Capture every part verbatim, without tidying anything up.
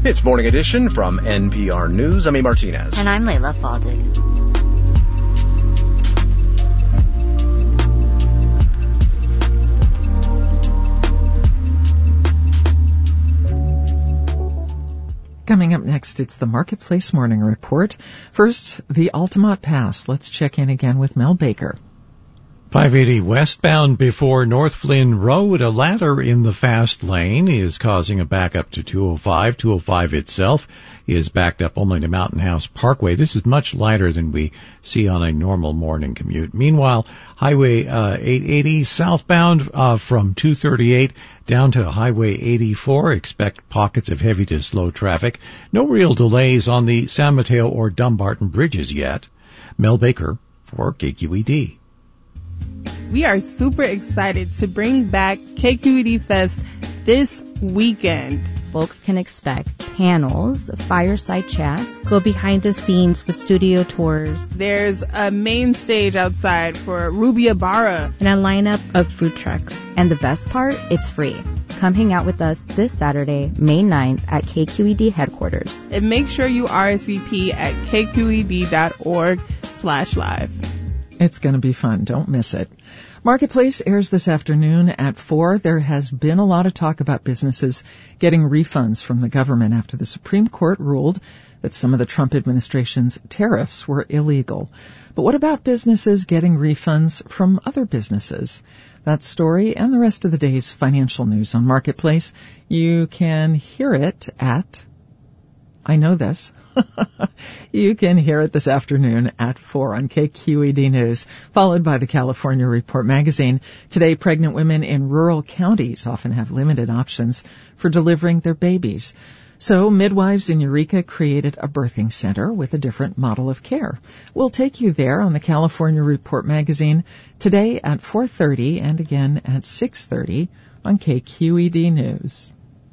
It's Morning Edition from N P R News. I'm A. Martinez. And I'm Layla Faldin. Coming up next, it's the Marketplace Morning Report. First, the Altamont Pass. Let's check in again with Mel Baker. five eighty westbound before North Flynn Road, a ladder in the fast lane is causing a backup to two oh five. two oh five itself is backed up only to Mountain House Parkway. This is much lighter than we see on a normal morning commute. Meanwhile, Highway uh, eight eighty southbound uh, from two thirty-eight down to Highway eighty-four. Expect pockets of heavy to slow traffic. No real delays on the San Mateo or Dumbarton bridges yet. Mel Baker for K Q E D. We are super excited to bring back K Q E D Fest this weekend. Folks can expect panels, fireside chats, go behind the scenes with studio tours. There's a main stage outside for Ruby Ibarra and a lineup of food trucks. And the best part, it's free. Come hang out with us this Saturday, May ninth at K Q E D headquarters. And make sure you R S V P at kqed.org slash live. It's going to be fun. Don't miss it. Marketplace airs this afternoon at four. There has been a lot of talk about businesses getting refunds from the government after the Supreme Court ruled that some of the Trump administration's tariffs were illegal. But what about businesses getting refunds from other businesses? That story and the rest of the day's financial news on Marketplace, you can hear it at... I know this. You can hear it this afternoon at four on K Q E D News, followed by the California Report magazine. Today, pregnant women in rural counties often have limited options for delivering their babies. So midwives in Eureka created a birthing center with a different model of care. We'll take you there on the California Report magazine today at four thirty and again at six thirty on K Q E D News.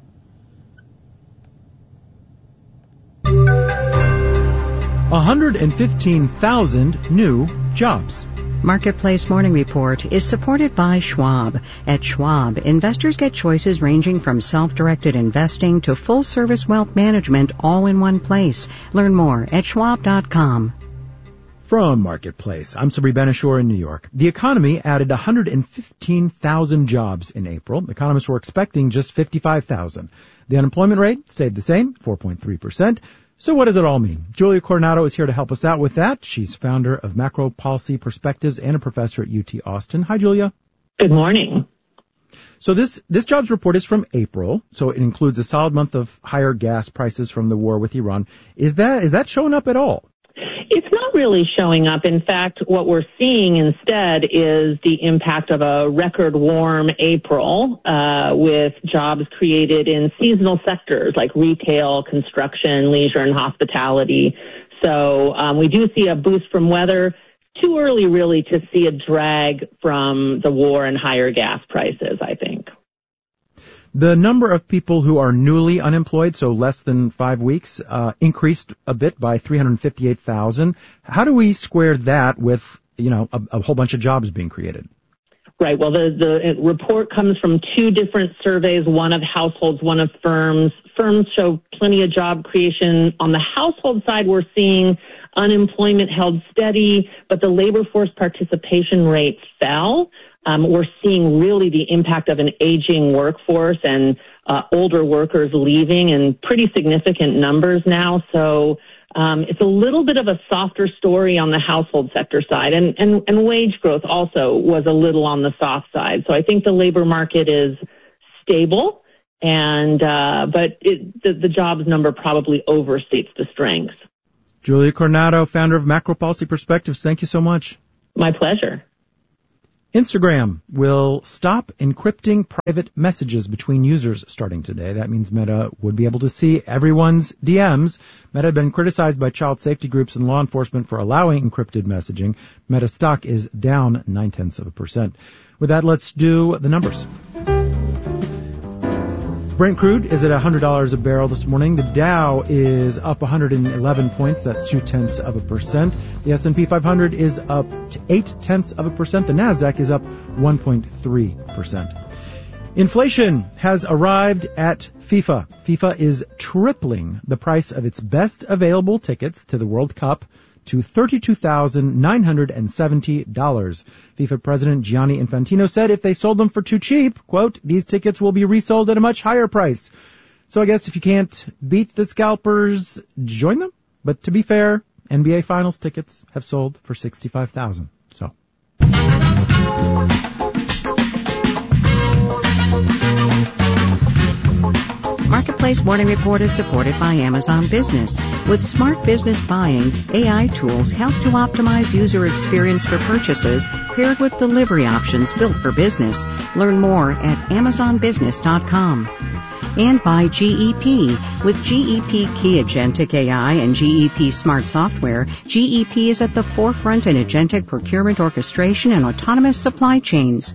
one hundred fifteen thousand new jobs. Marketplace Morning Report is supported by Schwab. At Schwab, investors get choices ranging from self-directed investing to full-service wealth management all in one place. Learn more at schwab dot com. From Marketplace, I'm Sabri Benishore in New York. The economy added one hundred fifteen thousand jobs in April. Economists were expecting just fifty-five thousand. The unemployment rate stayed the same, four point three percent. So what does it all mean? Julia Coronado is here to help us out with that. She's founder of Macro Policy Perspectives and a professor at U T Austin. Hi, Julia. Good morning. So this, this jobs report is from April, so it includes a solid month of higher gas prices from the war with Iran. Is that, is that showing up at all? It's not really showing up. In fact, what we're seeing instead is the impact of a record warm April uh, with jobs created in seasonal sectors like retail, construction, leisure, and hospitality. So um, we do see a boost from weather. Too early, really, to see a drag from the war and higher gas prices, I think. The number of people who are newly unemployed, so less than five weeks, uh, increased a bit by three hundred fifty-eight thousand. How do we square that with, you know, a, a whole bunch of jobs being created? Right. Well, the, the report comes from two different surveys, one of households, one of firms. Firms show plenty of job creation. On the household side, we're seeing unemployment held steady, but the labor force participation rate fell. Um, we're seeing really the impact of an aging workforce and uh, older workers leaving in pretty significant numbers now. So um, it's a little bit of a softer story on the household sector side. And, and, and wage growth also was a little on the soft side. So I think the labor market is stable, and uh, but it, the, the jobs number probably overstates the strength. Julia Coronado, founder of Macro Policy Perspectives, thank you so much. My pleasure. Instagram will stop encrypting private messages between users starting today. That means Meta would be able to see everyone's D Ms. Meta had been criticized by child safety groups and law enforcement for allowing encrypted messaging. Meta stock is down nine-tenths of a percent. With that, let's do the numbers. Brent crude is at one hundred dollars a barrel this morning. The Dow is up one hundred eleven points. That's two-tenths of a percent. The S and P five hundred is up to eight-tenths of a percent. The NASDAQ is up one point three percent. Inflation has arrived at FIFA. FIFA is tripling the price of its best available tickets to the World Cup to thirty-two thousand nine hundred seventy dollars. FIFA President Gianni Infantino said if they sold them for too cheap, quote, these tickets will be resold at a much higher price. So I guess if you can't beat the scalpers, join them. But to be fair, N B A Finals tickets have sold for sixty-five thousand dollars. So. Marketplace Morning Report is supported by Amazon Business. With smart business buying, A I tools help to optimize user experience for purchases paired with delivery options built for business. Learn more at amazon business dot com. And by G E P. With G E P Key Agentic A I and G E P Smart Software, G E P is at the forefront in agentic procurement orchestration and autonomous supply chains.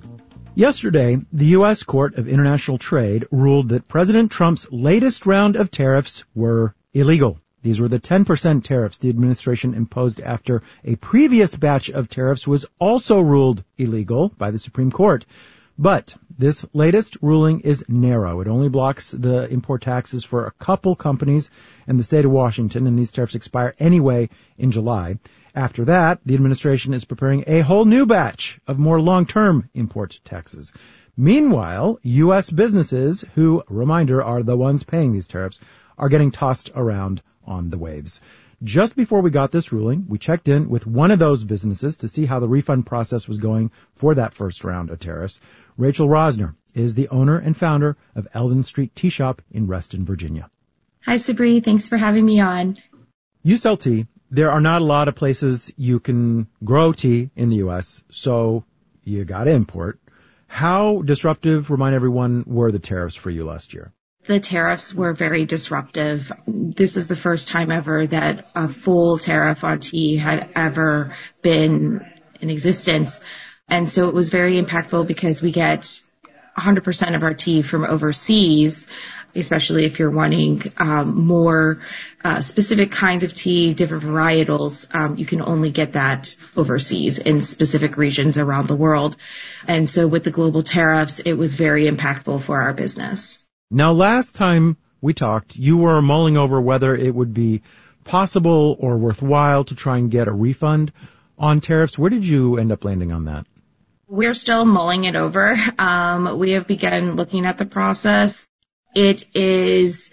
Yesterday, the U S Court of International Trade ruled that President Trump's latest round of tariffs were illegal. These were the ten percent tariffs the administration imposed after a previous batch of tariffs was also ruled illegal by the Supreme Court. But this latest ruling is narrow. It only blocks the import taxes for a couple companies in the state of Washington, and these tariffs expire anyway in July. After that, the administration is preparing a whole new batch of more long-term import taxes. Meanwhile, U S businesses, who, reminder, are the ones paying these tariffs, are getting tossed around on the waves. Just before we got this ruling, we checked in with one of those businesses to see how the refund process was going for that first round of tariffs. Rachel Rosner is the owner and founder of Eldon Street Tea Shop in Reston, Virginia. Hi, Sabri. Thanks for having me on. You sell tea. There are not a lot of places you can grow tea in the U S, so you got to import. How disruptive, remind everyone, were the tariffs for you last year? The tariffs were very disruptive. This is the first time ever that a full tariff on tea had ever been in existence. And so it was very impactful because we get one hundred percent of our tea from overseas, especially if you're wanting um, more uh, specific kinds of tea, different varietals. Um, you can only get that overseas in specific regions around the world. And so with the global tariffs, it was very impactful for our business. Now, last time we talked, you were mulling over whether it would be possible or worthwhile to try and get a refund on tariffs. Where did you end up landing on that? We're still mulling it over. Um, we have begun looking at the process. It is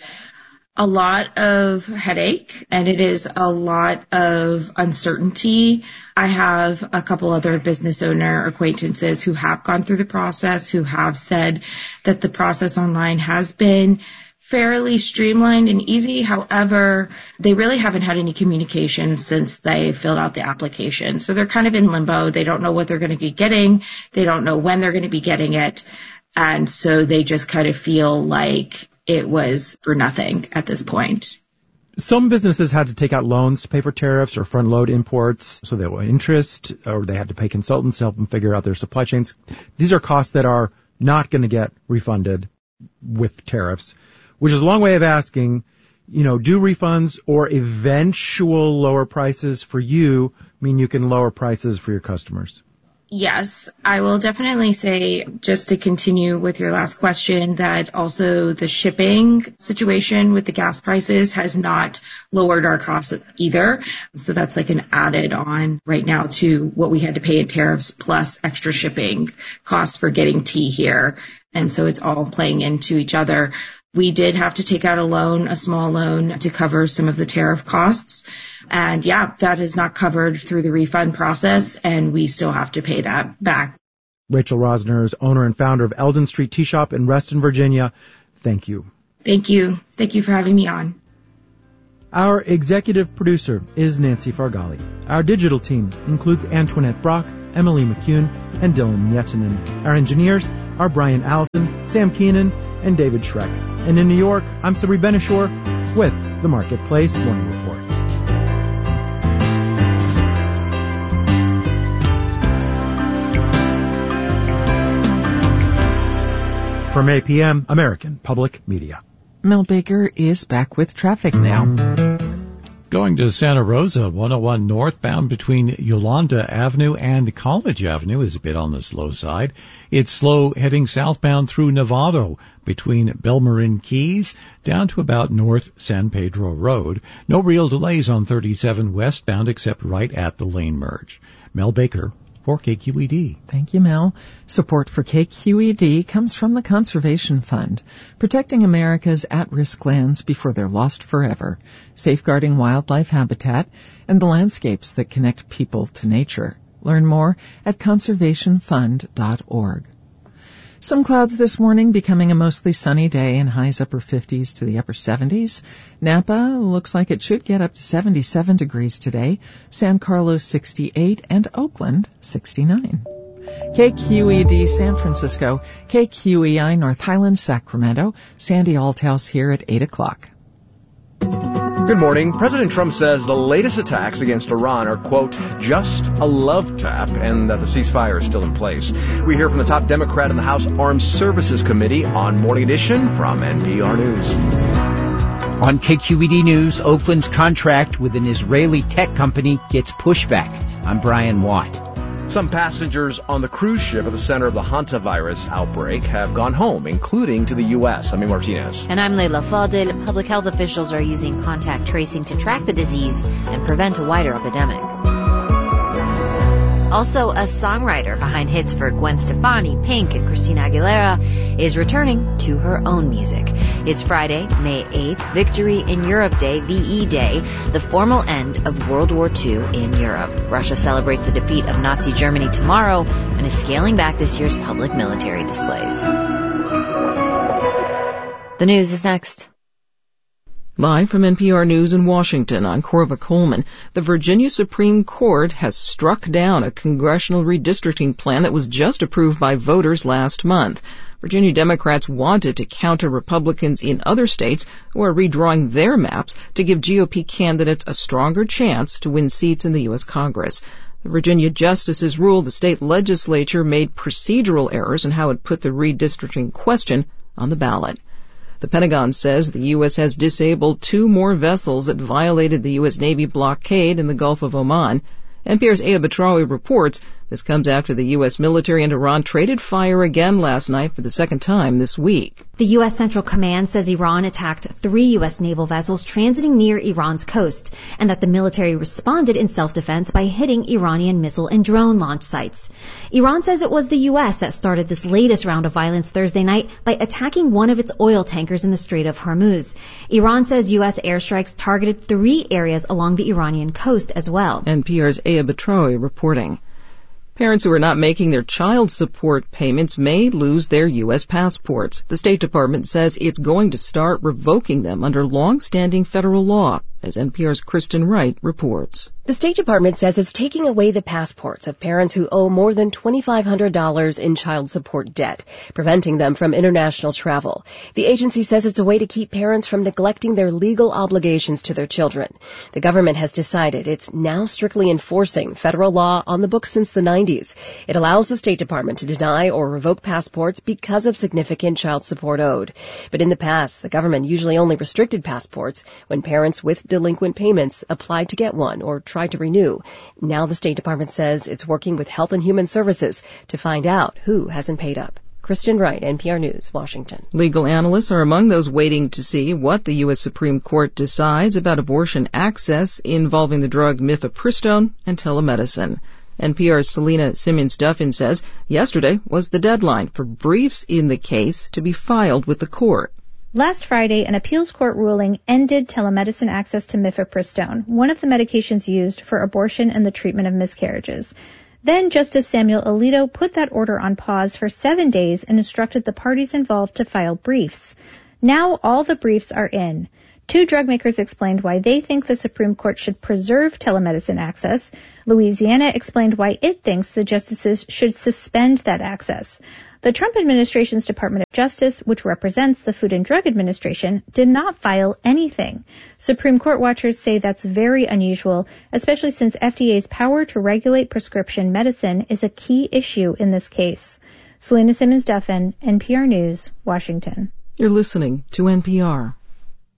a lot of headache and it is a lot of uncertainty. I have a couple other business owner acquaintances who have gone through the process, who have said that the process online has been fairly streamlined and easy. However, they really haven't had any communication since they filled out the application. So they're kind of in limbo. They don't know what they're going to be getting. They don't know when they're going to be getting it. And so they just kind of feel like it was for nothing at this point. Some businesses had to take out loans to pay for tariffs or front load imports, so they were interest, or they had to pay consultants to help them figure out their supply chains. These are costs that are not going to get refunded with tariffs, which is a long way of asking, you know, do refunds or eventual lower prices for you mean you can lower prices for your customers? Yes, I will definitely say, just to continue with your last question, that also the shipping situation with the gas prices has not lowered our costs either. So that's like an added on right now to what we had to pay in tariffs plus extra shipping costs for getting tea here. And so it's all playing into each other. We did have to take out a loan, a small loan, to cover some of the tariff costs. And yeah, that is not covered through the refund process, and we still have to pay that back. Rachel Rosner is owner and founder of Eldon Street Tea Shop in Reston, Virginia. Thank you. Thank you. Thank you for having me on. Our executive producer is Nancy Fargali. Our digital team includes Antoinette Brock, Emily McCune, and Dylan Mietinen. Our engineers are Brian Allison, Sam Keenan, and David Schreck. And in New York, I'm Sabri Benishore with the Marketplace Morning Report. From A P M, American Public Media. Mel Baker is back with traffic now. Going to Santa Rosa, one oh one northbound between Yolanda Avenue and College Avenue is a bit on the slow side. It's slow heading southbound through Novato between Belmarin Keys down to about North San Pedro Road. No real delays on thirty-seven westbound except right at the lane merge. Mel Baker for K Q E D. Thank you, Mel. Support for K Q E D comes from the Conservation Fund, protecting America's at-risk lands before they're lost forever, safeguarding wildlife habitat, and the landscapes that connect people to nature. Learn more at conservation fund dot org. Some clouds this morning, becoming a mostly sunny day and highs upper fifties to the upper seventies. Napa looks like it should get up to seventy-seven degrees today. San Carlos sixty-eight and Oakland sixty-nine. K Q E D San Francisco, K Q E I North Highland Sacramento. Sandy Althouse here at eight o'clock. Good morning. President Trump says the latest attacks against Iran are, quote, just a love tap, and that the ceasefire is still in place. We hear from the top Democrat in the House Armed Services Committee on Morning Edition from N P R News. On K Q E D News, Oakland's contract with an Israeli tech company gets pushback. I'm Brian Watt. Some passengers on the cruise ship at the center of the hantavirus outbreak have gone home, including to the U S. I'm Martinez. And I'm Leila Fadel. Public health officials are using contact tracing to track the disease and prevent a wider epidemic. Also, a songwriter behind hits for Gwen Stefani, Pink, and Christina Aguilera is returning to her own music. It's Friday, May eighth, Victory in Europe Day, V E Day, the formal end of World War Two in Europe. Russia celebrates the defeat of Nazi Germany tomorrow and is scaling back this year's public military displays. The news is next. Live from N P R News in Washington, I'm Corva Coleman. The Virginia Supreme Court has struck down a congressional redistricting plan that was just approved by voters last month. Virginia Democrats wanted to counter Republicans in other states who are redrawing their maps to give G O P candidates a stronger chance to win seats in the U S Congress. The Virginia justices ruled the state legislature made procedural errors in how it put the redistricting question on the ballot. The Pentagon says the U S has disabled two more vessels that violated the U S Navy blockade in the Gulf of Oman. N P R's Aya Batrawi reports this comes after the U S military and Iran traded fire again last night for the second time this week. The U S Central Command says Iran attacked three U S naval vessels transiting near Iran's coast, and that the military responded in self-defense by hitting Iranian missile and drone launch sites. Iran says it was the U S that started this latest round of violence Thursday night by attacking one of its oil tankers in the Strait of Hormuz. Iran says U S airstrikes targeted three areas along the Iranian coast as well. N P R's Aya Batrawi reporting. Parents who are not making their child support payments may lose their U S passports. The State Department says it's going to start revoking them under long-standing federal law, as N P R's Kristen Wright reports. The State Department says it's taking away the passports of parents who owe more than twenty-five hundred dollars in child support debt, preventing them from international travel. The agency says it's a way to keep parents from neglecting their legal obligations to their children. The government has decided it's now strictly enforcing federal law on the books since the nineties. It allows the State Department to deny or revoke passports because of significant child support owed. But in the past, the government usually only restricted passports when parents with delinquent payments applied to get one or tried to renew. Now the State Department says it's working with Health and Human Services to find out who hasn't paid up. Kristen Wright, N P R News, Washington. Legal analysts are among those waiting to see what the U S Supreme Court decides about abortion access involving the drug mifepristone and telemedicine. N P R's Selena Simmons-Duffin says yesterday was the deadline for briefs in the case to be filed with the court. Last Friday, an appeals court ruling ended telemedicine access to mifepristone, one of the medications used for abortion and the treatment of miscarriages. Then Justice Samuel Alito put that order on pause for seven days and instructed the parties involved to file briefs. Now all the briefs are in. Two drug makers explained why they think the Supreme Court should preserve telemedicine access. Louisiana explained why it thinks the justices should suspend that access. The Trump administration's Department of Justice, which represents the Food and Drug Administration, did not file anything. Supreme Court watchers say that's very unusual, especially since F D A's power to regulate prescription medicine is a key issue in this case. Selena Simmons-Duffin, N P R News, Washington. You're listening to N P R.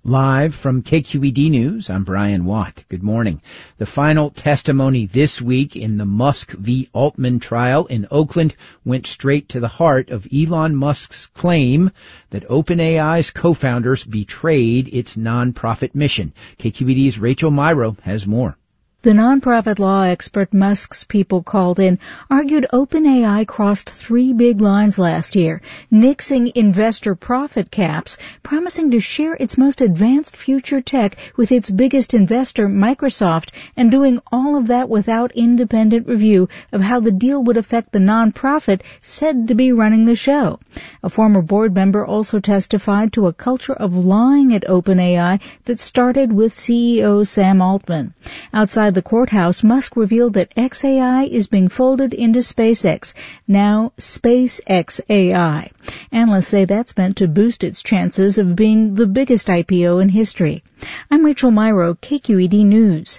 Live from K Q E D News, I'm Brian Watt. Good morning. The final testimony this week in the Musk v. Altman trial in Oakland went straight to the heart of Elon Musk's claim that OpenAI's co-founders betrayed its nonprofit mission. K Q E D's Rachel Myrow has more. The nonprofit law expert Musk's people called in argued OpenAI crossed three big lines last year, nixing investor profit caps, promising to share its most advanced future tech with its biggest investor, Microsoft, and doing all of that without independent review of how the deal would affect the nonprofit said to be running the show. A former board member also testified to a culture of lying at OpenAI that started with C E O Sam Altman. Outside the courthouse, Musk revealed that X A I is being folded into SpaceX, now SpaceX A I. Analysts say that's meant to boost its chances of being the biggest I P O in history. I'm Rachel Myrow, K Q E D News.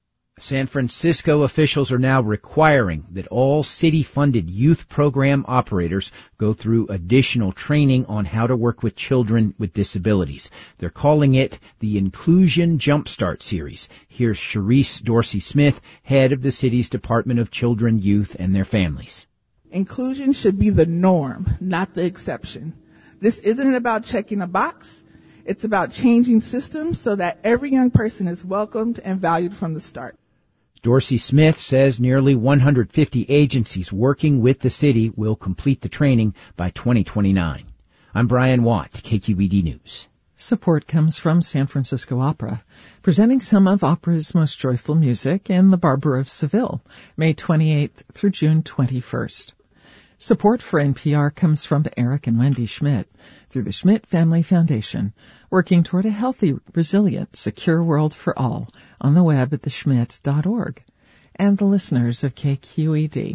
San Francisco officials are now requiring that all city-funded youth program operators go through additional training on how to work with children with disabilities. They're calling it the Inclusion Jumpstart Series. Here's Sharice Dorsey-Smith, head of the city's Department of Children, Youth, and their Families. Inclusion should be the norm, not the exception. This isn't about checking a box. It's about changing systems so that every young person is welcomed and valued from the start. Dorsey-Smith says nearly one hundred fifty agencies working with the city will complete the training by twenty twenty-nine. I'm Brian Watt, K Q E D News. Support comes from San Francisco Opera, presenting some of opera's most joyful music in The Barber of Seville, May twenty-eighth through June twenty-first. Support for N P R comes from Eric and Wendy Schmidt through the Schmidt Family Foundation, working toward a healthy, resilient, secure world for all on the web at the schmidt dot org. And the listeners of K Q E D.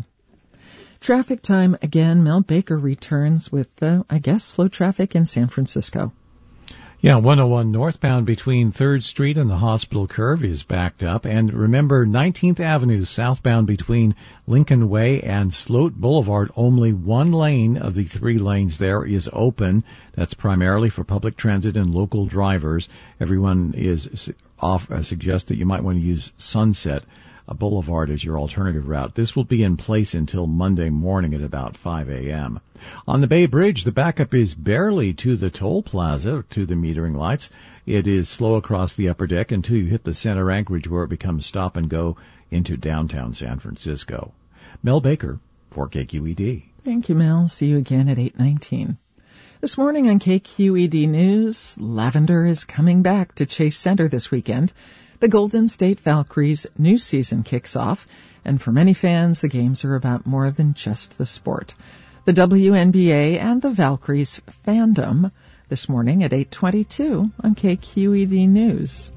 Traffic time again. Mel Baker returns with, uh, I guess, slow traffic in San Francisco. Yeah, one oh one northbound between third Street and the Hospital Curve is backed up. And remember, nineteenth Avenue southbound between Lincoln Way and Sloat Boulevard, only one lane of the three lanes there is open. That's primarily for public transit and local drivers. Everyone is off, uh, suggests that you might want to use Sunset Boulevard as your alternative route. This will be in place until Monday morning at about five a.m. On the Bay Bridge, the backup is barely to the toll plaza, to the metering lights. It is slow across the upper deck until you hit the center anchorage where it becomes stop and go into downtown San Francisco. Mel Baker for K Q E D. Thank you, Mel. See you again at eight nineteen. This morning on K Q E D News, Lavender is coming back to Chase Center this weekend. The Golden State Valkyries' new season kicks off, and for many fans, the games are about more than just the sport. The W N B A and the Valkyries fandom this morning at eight twenty-two on K Q E D News.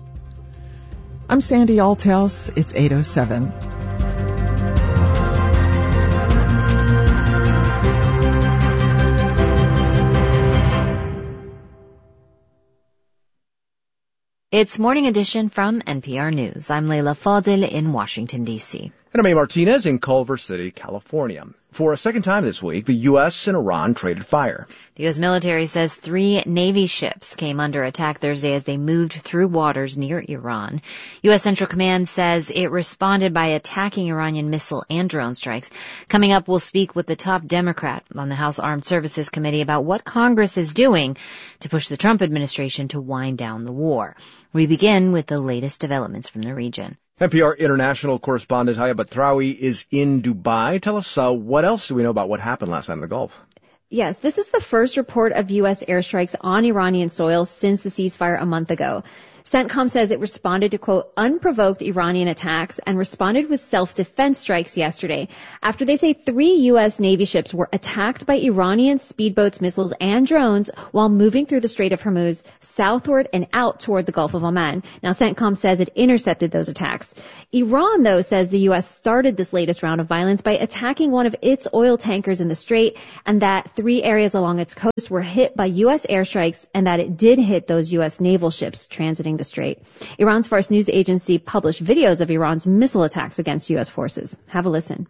I'm Sandy Althouse. It's eight oh seven. It's Morning Edition from N P R News. I'm Leila Fadil in Washington, D C. And I'm A. Martinez in Culver City, California. For a second time this week, the U S and Iran traded fire. The U S military says three Navy ships came under attack Thursday as they moved through waters near Iran. U S Central Command says it responded by attacking Iranian missile and drone strikes. Coming up, we'll speak with the top Democrat on the House Armed Services Committee about what Congress is doing to push the Trump administration to wind down the war. We begin with the latest developments from the region. N P R international correspondent Haya Batrawi is in Dubai. Tell us, uh, what else do we know about what happened last night in the Gulf? Yes, this is the first report of U S airstrikes on Iranian soil since the ceasefire a month ago. CENTCOM says it responded to, quote, unprovoked Iranian attacks and responded with self-defense strikes yesterday after they say three U S Navy ships were attacked by Iranian speedboats, missiles, and drones while moving through the Strait of Hormuz southward and out toward the Gulf of Oman. Now, CENTCOM says it intercepted those attacks. Iran, though, says the U S started this latest round of violence by attacking one of its oil tankers in the Strait, and that three areas along its coast were hit by U S airstrikes, and that it did hit those U S naval ships transiting the Strait. Iran's Fars news agency published videos of Iran's missile attacks against U S forces. Have a listen.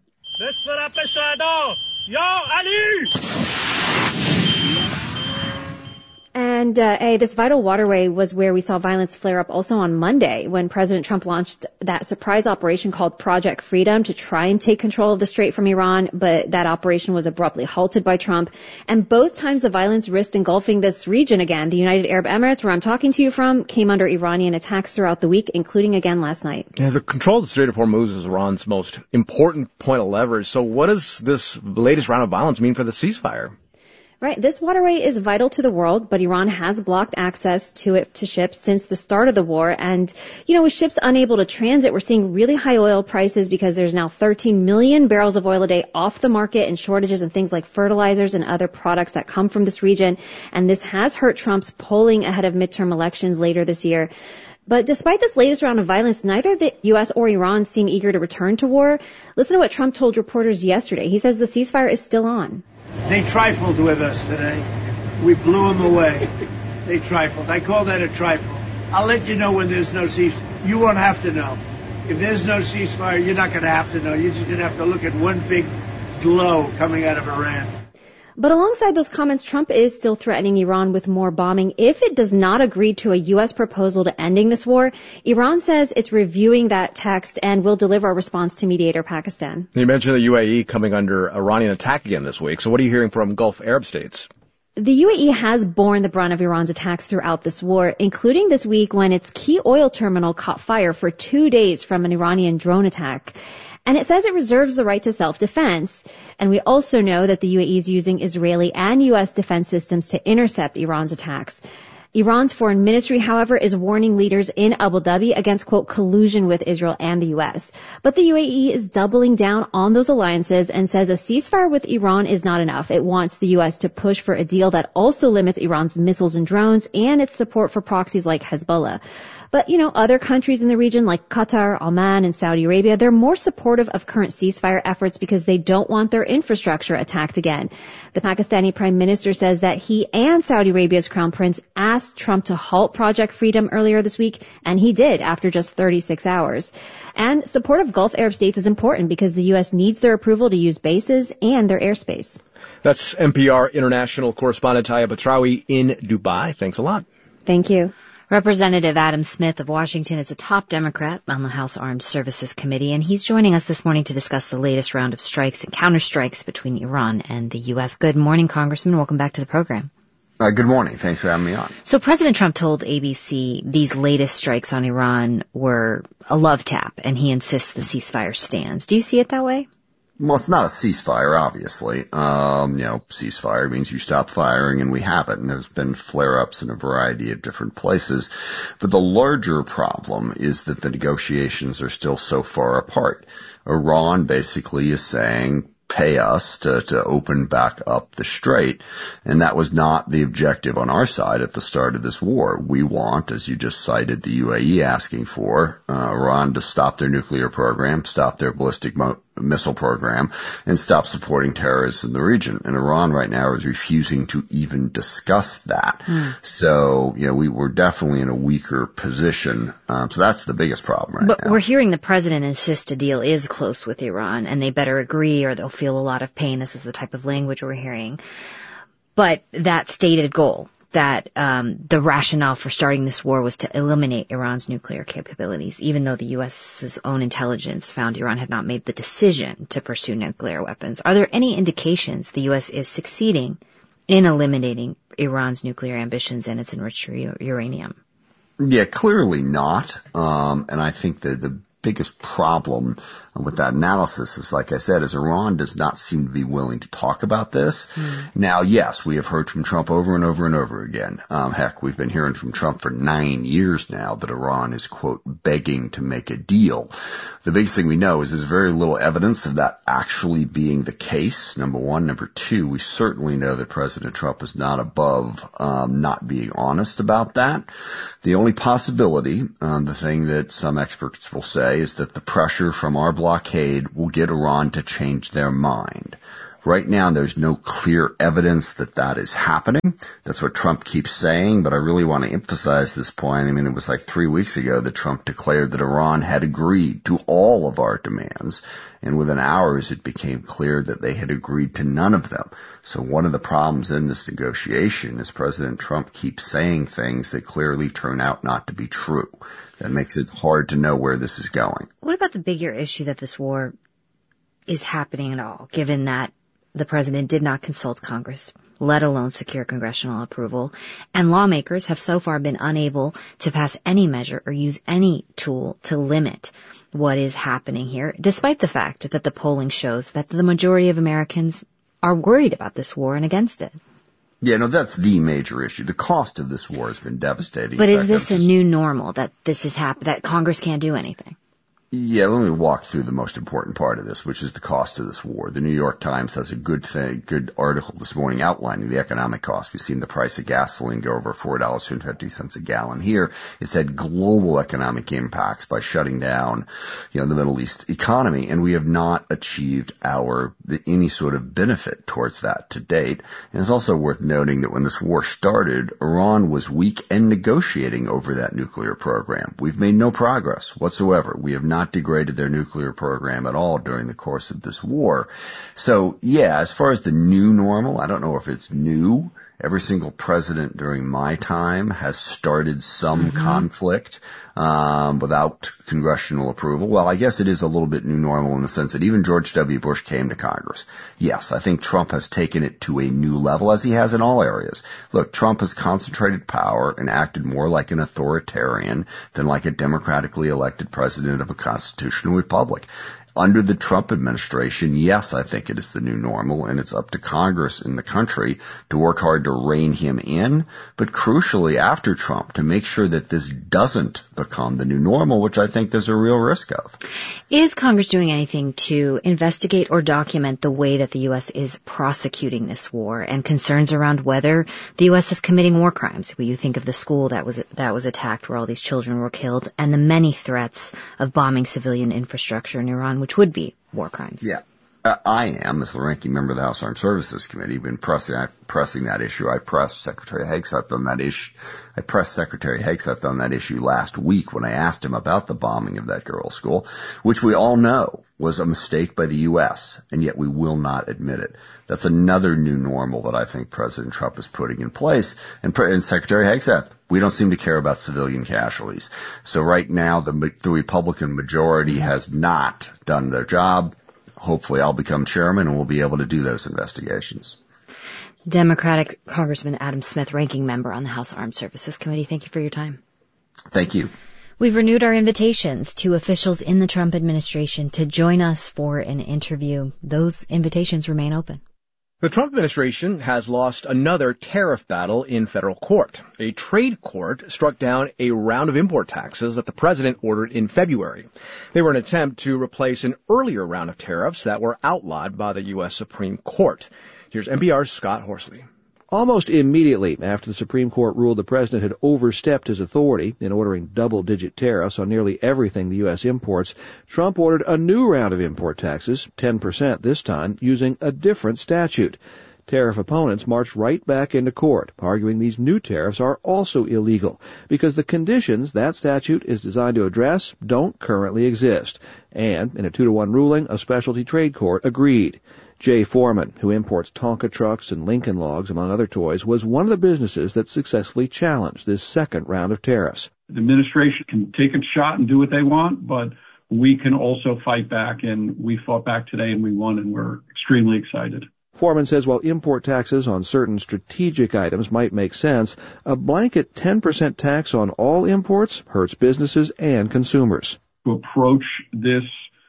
And, uh, hey, this vital waterway was where we saw violence flare up also on Monday when President Trump launched that surprise operation called Project Freedom to try and take control of the strait from Iran, but that operation was abruptly halted by Trump. And both times the violence risked engulfing this region again. The United Arab Emirates, where I'm talking to you from, came under Iranian attacks throughout the week, including again last night. Yeah, the control of the Strait of Hormuz is Iran's most important point of leverage. So what does this latest round of violence mean for the ceasefire? Right. This waterway is vital to the world, but Iran has blocked access to it to ships since the start of the war. And, you know, with ships unable to transit, we're seeing really high oil prices because there's now thirteen million barrels of oil a day off the market and shortages in things like fertilizers and other products that come from this region. And this has hurt Trump's polling ahead of midterm elections later this year. But despite this latest round of violence, neither the U S or Iran seem eager to return to war. Listen to what Trump told reporters yesterday. He says the ceasefire is still on. They trifled with us today. We blew them away. They trifled. I call that a trifle. I'll let you know when there's no ceasefire. You won't have to know. If there's no ceasefire, you're not going to have to know. You're just going to have to look at one big glow coming out of Iran. But alongside those comments, Trump is still threatening Iran with more bombing if it does not agree to a U S proposal to ending this war. Iran says it's reviewing that text and will deliver a response to mediator Pakistan. You mentioned the U A E coming under Iranian attack again this week. So what are you hearing from Gulf Arab states? The U A E has borne the brunt of Iran's attacks throughout this war, including this week when its key oil terminal caught fire for two days from an Iranian drone attack. And it says it reserves the right to self-defense. And we also know that the U A E is using Israeli and U S defense systems to intercept Iran's attacks. Iran's foreign ministry, however, is warning leaders in Abu Dhabi against, quote, collusion with Israel and the U S. But the U A E is doubling down on those alliances and says a ceasefire with Iran is not enough. It wants the U S to push for a deal that also limits Iran's missiles and drones and its support for proxies like Hezbollah. But, you know, other countries in the region like Qatar, Oman, and Saudi Arabia, they're more supportive of current ceasefire efforts because they don't want their infrastructure attacked again. The Pakistani Prime Minister says that he and Saudi Arabia's Crown Prince asked Trump to halt Project Freedom earlier this week, and he did after just thirty-six hours. And support of Gulf Arab states is important because the U S needs their approval to use bases and their airspace. That's N P R international correspondent Taya Batrawi in Dubai. Thanks a lot. Thank you. Representative Adam Smith of Washington is a top Democrat on the House Armed Services Committee, and he's joining us this morning to discuss the latest round of strikes and counterstrikes between Iran and the U S. Good morning, Congressman. Welcome back to the program. Uh, good morning. Thanks for having me on. So President Trump told A B C these latest strikes on Iran were a love tap, and he insists the ceasefire stands. Do you see it that way? Well, it's not a ceasefire, obviously. Um, you know, ceasefire means you stop firing, and we have it. And there's been flare-ups in a variety of different places. But the larger problem is that the negotiations are still so far apart. Iran basically is saying, pay us to, to open back up the strait. And that was not the objective on our side at the start of this war. We want, as you just cited, the U A E asking for, uh, Iran to stop their nuclear program, stop their ballistic mo- missile program, and stop supporting terrorists in the region. And Iran right now is refusing to even discuss that. Mm. So, you know, we were definitely in a weaker position. Um, so that's the biggest problem right but now. But we're hearing the president insist a deal is close with Iran, and they better agree or they'll feel a lot of pain. This is the type of language we're hearing. But that stated goal, that um, the rationale for starting this war was to eliminate Iran's nuclear capabilities, even though the U S's own intelligence found Iran had not made the decision to pursue nuclear weapons. Are there any indications the U S is succeeding in eliminating Iran's nuclear ambitions and its enriched uranium? Yeah, clearly not. Um, and I think that the biggest problem with that analysis is, like I said, is Iran does not seem to be willing to talk about this. Mm. Now, yes, we have heard from Trump over and over and over again. Um, heck, we've been hearing from Trump for nine years now that Iran is, quote, begging to make a deal. The biggest thing we know is there's very little evidence of that actually being the case, number one. Number two, we certainly know that President Trump is not above um, not being honest about that. The only possibility, um, the thing that some experts will say, is that the pressure from our blockade will get Iran to change their mind. Right now, there's no clear evidence that that is happening. That's what Trump keeps saying, but I really want to emphasize this point. I mean, it was like three weeks ago that Trump declared that Iran had agreed to all of our demands, and within hours it became clear that they had agreed to none of them. So one of the problems in this negotiation is President Trump keeps saying things that clearly turn out not to be true. That makes it hard to know where this is going. What about the bigger issue that this war is happening at all, given that the president did not consult Congress, let alone secure congressional approval, and lawmakers have so far been unable to pass any measure or use any tool to limit what is happening here, despite the fact that the polling shows that the majority of Americans are worried about this war and against it? Yeah, no, that's the major issue. The cost of this war has been devastating. But is this a new normal, that this is hap- that Congress can't do anything? Yeah, let me walk through the most important part of this, which is the cost of this war. The New York Times has a good thing, good article this morning outlining the economic cost. We've seen the price of gasoline go over four dollars and fifty cents a gallon here. It's had global economic impacts by shutting down, you know, the Middle East economy, and we have not achieved our, any sort of benefit towards that to date. And it's also worth noting that when this war started, Iran was weak and negotiating over that nuclear program. We've made no progress whatsoever. We have not Not degraded their nuclear program at all during the course of this war. So, yeah, as far as the new normal, I don't know if it's new. Every single president during my time has started some mm-hmm. conflict um, without congressional approval. Well, I guess it is a little bit new normal in the sense that even George W. Bush came to Congress. Yes, I think Trump has taken it to a new level, as he has in all areas. Look, Trump has concentrated power and acted more like an authoritarian than like a democratically elected president of a constitutional republic. Under the Trump administration, yes, I think it is the new normal, and it's up to Congress in the country to work hard to rein him in, but crucially after Trump to make sure that this doesn't become the new normal, which I think there's a real risk of. Is Congress doing anything to investigate or document the way that the U S is prosecuting this war and concerns around whether the U S is committing war crimes? When you think of the school that was that was attacked where all these children were killed and the many threats of bombing civilian infrastructure in Iran, which would be war crimes. Yeah. Uh, I am, as the ranking member of the House Armed Services Committee, been pressing, pressing that issue. I pressed Secretary Hegseth on that issue. I pressed Secretary Hegseth on that issue last week when I asked him about the bombing of that girls' school, which we all know was a mistake by the U S, and yet we will not admit it. That's another new normal that I think President Trump is putting in place. And, and Secretary Hegseth, we don't seem to care about civilian casualties. So right now, the, the Republican majority has not done their job. Hopefully I'll become chairman and we'll be able to do those investigations. Democratic Congressman Adam Smith, ranking member on the House Armed Services Committee, thank you for your time. Thank you. We've renewed our invitations to officials in the Trump administration to join us for an interview. Those invitations remain open. The Trump administration has lost another tariff battle in federal court. A trade court struck down a round of import taxes that the president ordered in February. They were an attempt to replace an earlier round of tariffs that were outlawed by the U S Supreme Court. Here's N P R's Scott Horsley. Almost immediately after the Supreme Court ruled the president had overstepped his authority in ordering double-digit tariffs on nearly everything the U S imports, Trump ordered a new round of import taxes, ten percent this time, using a different statute. Tariff opponents marched right back into court, arguing these new tariffs are also illegal because the conditions that statute is designed to address don't currently exist. And in a two to one ruling, a specialty trade court agreed. Jay Foreman, who imports Tonka trucks and Lincoln logs, among other toys, was one of the businesses that successfully challenged this second round of tariffs. The administration can take a shot and do what they want, but we can also fight back, and we fought back today and we won, and we're extremely excited. Foreman says while import taxes on certain strategic items might make sense, a blanket ten percent tax on all imports hurts businesses and consumers. To approach this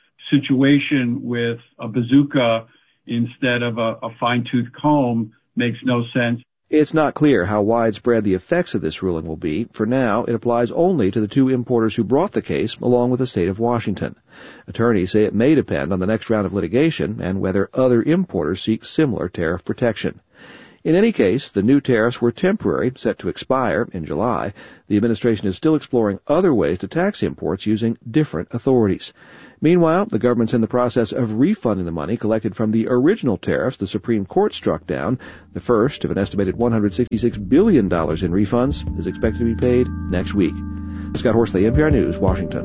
situation with a bazooka instead of a, a fine-tooth comb makes no sense. It's not clear how widespread the effects of this ruling will be. For now, it applies only to the two importers who brought the case, along with the state of Washington. Attorneys say it may depend on the next round of litigation and whether other importers seek similar tariff protection. In any case, the new tariffs were temporary, set to expire in July. The administration is still exploring other ways to tax imports using different authorities. Meanwhile, the government's in the process of refunding the money collected from the original tariffs the Supreme Court struck down. The first of an estimated one hundred sixty-six billion dollars in refunds is expected to be paid next week. Scott Horsley, N P R News, Washington.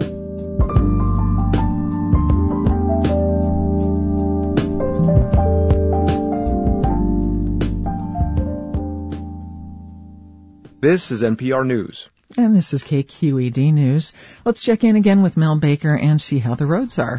This is N P R News. And this is K Q E D News. Let's check in again with Mel Baker and see how the roads are.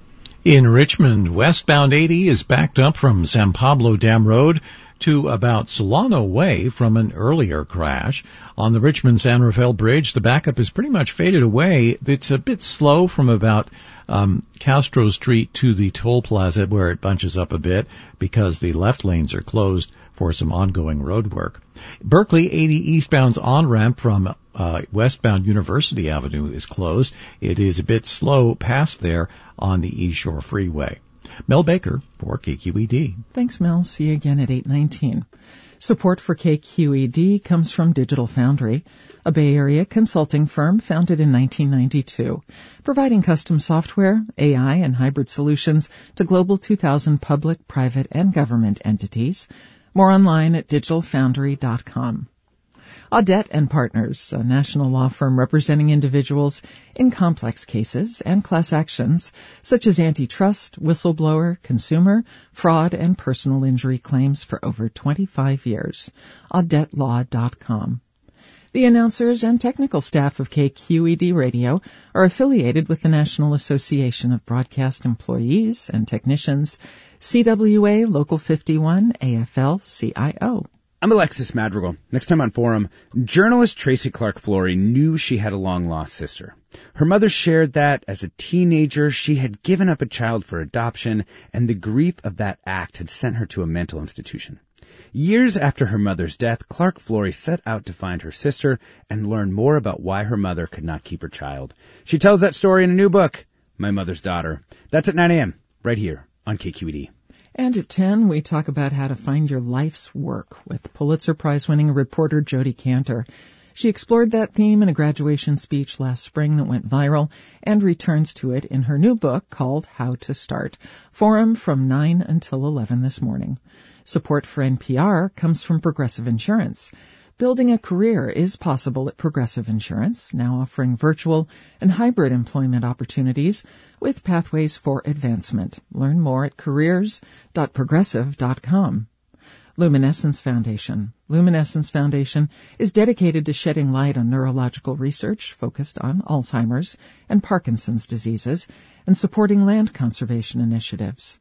In Richmond, westbound eighty is backed up from San Pablo Dam Road to about Solano Way from an earlier crash. On the Richmond-San Rafael Bridge, the backup is pretty much faded away. It's a bit slow from about um, Castro Street to the toll plaza where it bunches up a bit because the left lanes are closed for some ongoing road work. Berkeley eighty eastbound's on-ramp from uh, westbound University Avenue is closed. It is a bit slow past there on the East Shore Freeway. Mel Baker for K Q E D. Thanks, Mel. See you again at eight nineteen. Support for K Q E D comes from Digital Foundry, a Bay Area consulting firm founded in nineteen ninety-two, providing custom software, A I, and hybrid solutions to global two thousand public, private, and government entities. More online at digital foundry dot com. Audette and Partners, a national law firm representing individuals in complex cases and class actions such as antitrust, whistleblower, consumer, fraud, and personal injury claims for over twenty-five years. audette law dot com. The announcers and technical staff of K Q E D Radio are affiliated with the National Association of Broadcast Employees and Technicians, C W A Local fifty-one, A F L C I O. I'm Alexis Madrigal. Next time on Forum, journalist Tracy Clark Flory knew she had a long-lost sister. Her mother shared that, as a teenager, she had given up a child for adoption, and the grief of that act had sent her to a mental institution. Years after her mother's death, Clark Flory set out to find her sister and learn more about why her mother could not keep her child. She tells that story in a new book, My Mother's Daughter. That's at nine a.m., right here on K Q E D. And at ten, we talk about how to find your life's work with Pulitzer Prize-winning reporter Jodi Kantor. She explored that theme in a graduation speech last spring that went viral and returns to it in her new book called How to Start. Forum from nine until eleven this morning. Support for N P R comes from Progressive Insurance. Building a career is possible at Progressive Insurance, now offering virtual and hybrid employment opportunities with pathways for advancement. Learn more at careers dot progressive dot com. Luminescence Foundation. Luminescence Foundation is dedicated to shedding light on neurological research focused on Alzheimer's and Parkinson's diseases and supporting land conservation initiatives.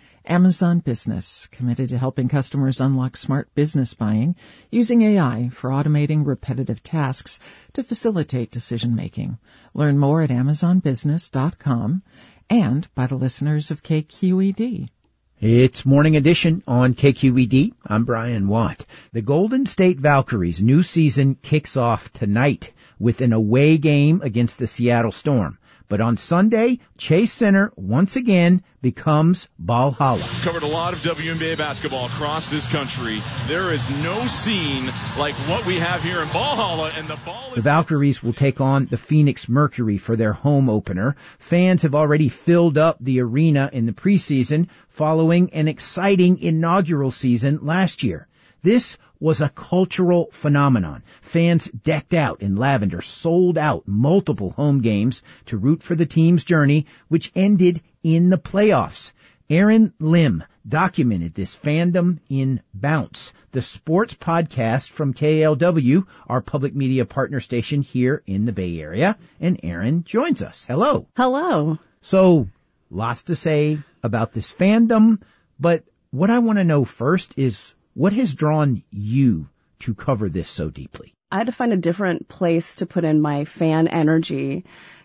Amazon Business, committed to helping customers unlock smart business buying using A I for automating repetitive tasks to facilitate decision-making. Learn more at amazon business dot com and by the listeners of K Q E D. It's Morning Edition on K Q E D. I'm Brian Watt. The Golden State Valkyries' new season kicks off tonight with an away game against the Seattle Storm. But on Sunday, Chase Center once again becomes Valhalla. Covered a lot of W N B A basketball across this country. There is no scene like what we have here in Valhalla, and the ball is... The Valkyries will take on the Phoenix Mercury for their home opener. Fans have already filled up the arena in the preseason following an exciting inaugural season last year. This was a cultural phenomenon. Fans decked out in lavender sold out multiple home games to root for the team's journey, which ended in the playoffs. Aaron Lim documented this fandom in Bounce, the sports podcast from K L W, our public media partner station here in the Bay Area. And Aaron joins us. Hello. Hello. So, lots to say about this fandom, but what I want to know first is, what has drawn you to cover this so deeply? I had to find a different place to put in my fan energy.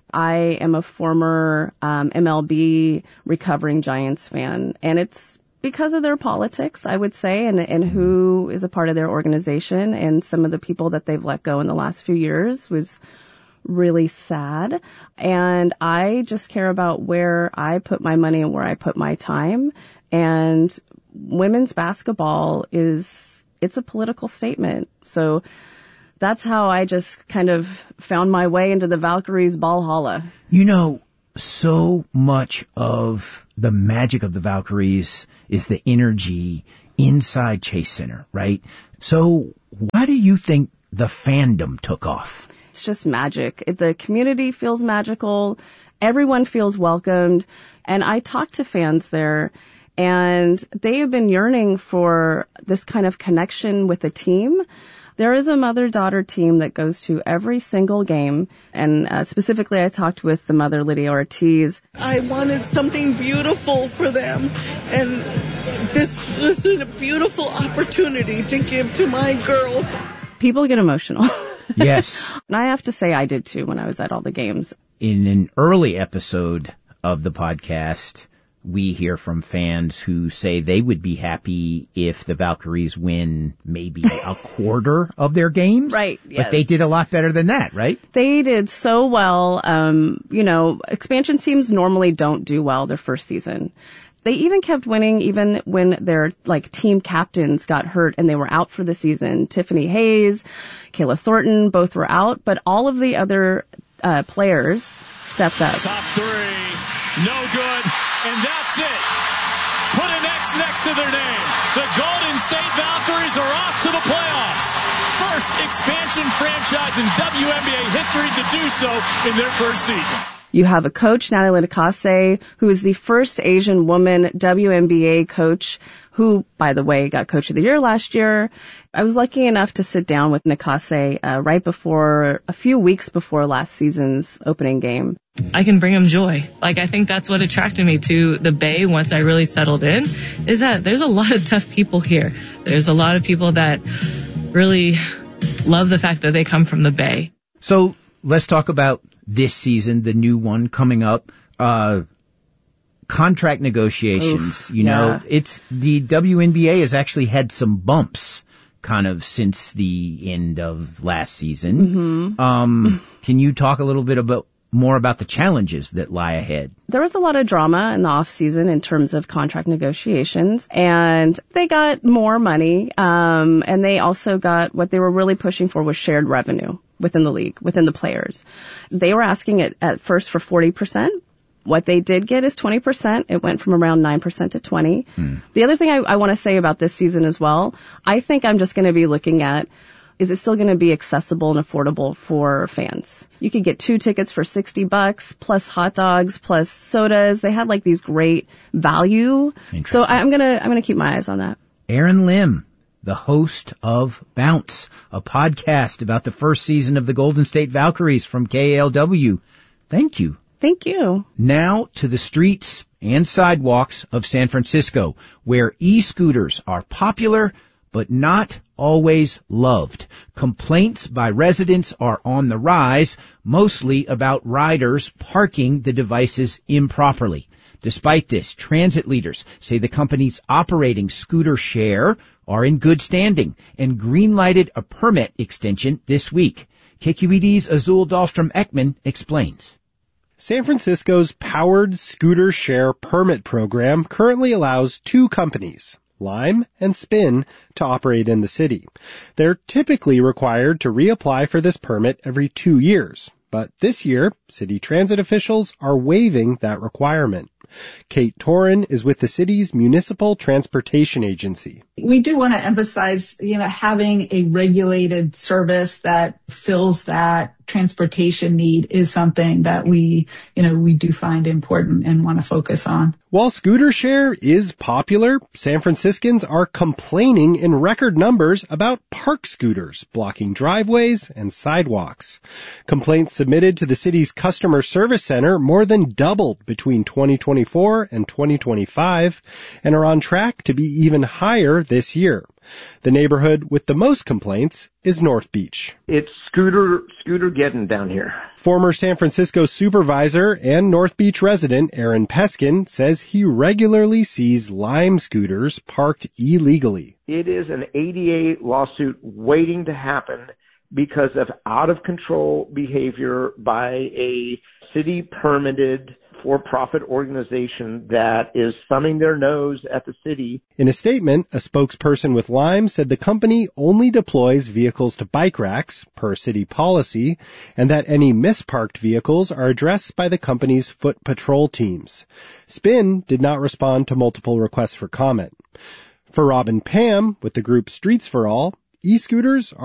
I am a former um, M L B recovering Giants fan, and it's because of their politics, I would say, and, and who is a part of their organization, and some of the people that they've let go in the last few years was really sad. And I just care about where I put my money and where I put my time. And women's basketball is it's a political statement. So that's how I just kind of found my way into the Valkyries Valhalla. You know, so much of the magic of the Valkyries is the energy inside Chase Center, right? So why do you think the fandom took off? It's just magic. It, the community feels magical. Everyone feels welcomed. And I talked to fans there, and they have been yearning for this kind of connection with the team. There is a mother-daughter team that goes to every single game, and uh, specifically I talked with the mother, Lydia Ortiz. I wanted something beautiful for them, and this was a beautiful opportunity to give to my girls. People get emotional. Yes. And I have to say I did too when I was at all the games. In an early episode of the podcast, we hear from fans who say they would be happy if the Valkyries win maybe a quarter of their games. Right, yes. But they did a lot better than that, right? They did so well. Um, you know, expansion teams normally don't do well their first season. They even kept winning even when their like team captains got hurt and they were out for the season. Tiffany Hayes, Kayla Thornton, both were out, but all of the other uh, players stepped up. Top three, no good, and that's it. Put an X next to their name. The Golden State Valkyries are off to the playoffs. First expansion franchise in W N B A history to do so in their first season. You have a coach, Natalie Nakase, who is the first Asian woman W N B A coach, who, by the way, got Coach of the Year last year. I was lucky enough to sit down with Nakase uh, right before, a few weeks before last season's opening game. I can bring them joy. Like, I think that's what attracted me to the Bay once I really settled in, is that there's a lot of tough people here. There's a lot of people that really love the fact that they come from the Bay. So let's talk about this season, the new one coming up. Uh, contract negotiations, Oof, you know, yeah. it's the W N B A has actually had some bumps kind of since the end of last season. Mm-hmm. Um, can you talk a little bit about more about the challenges that lie ahead? There was a lot of drama in the off season in terms of contract negotiations, and they got more money, um, and they also got what they were really pushing for was shared revenue within the league, within the players. They were asking it at first for forty percent. What they did get is twenty percent. It went from around nine percent to twenty. Hmm. The other thing I, I want to say about this season as well, I think I'm just going to be looking at, is it still going to be accessible and affordable for fans? You could get two tickets for sixty bucks, plus hot dogs, plus sodas. They had like these great value. So I'm going to, I'm going to keep my eyes on that. Erin Lim, the host of Bounce, a podcast about the first season of the Golden State Valkyries from K A L W. Thank you. Thank you. Now to the streets and sidewalks of San Francisco, where e-scooters are popular, but not always loved. Complaints by residents are on the rise, mostly about riders parking the devices improperly. Despite this, transit leaders say the companies operating Scooter Share are in good standing and green-lighted a permit extension this week. K Q E D's Azul Dahlstrom-Ekman explains. San Francisco's Powered Scooter Share Permit Program currently allows two companies, Lime and Spin, to operate in the city. They're typically required to reapply for this permit every two years, but this year, city transit officials are waiving that requirement. Kate Torin is with the city's Municipal Transportation Agency. We do want to emphasize, you know, having a regulated service that fills that transportation need is something that we, you know, we do find important and want to focus on. While scooter share is popular, San Franciscans are complaining in record numbers about park scooters blocking driveways and sidewalks. Complaints submitted to the city's customer service center more than doubled between twenty twenty-four and twenty twenty-five and are on track to be even higher this year. The neighborhood with the most complaints is North Beach. It's scooter scooter getting down here. Former San Francisco supervisor and North Beach resident Aaron Peskin says he regularly sees Lime scooters parked illegally. It is an A D A lawsuit waiting to happen because of out-of-control behavior by a city-permitted for-profit organization that is thumbing their nose at the city. In a statement, a spokesperson with Lime said the company only deploys vehicles to bike racks, per city policy, and that any misparked vehicles are addressed by the company's foot patrol teams. Spin did not respond to multiple requests for comment. For Rob and Pam, with the group Streets for All, e-scooters are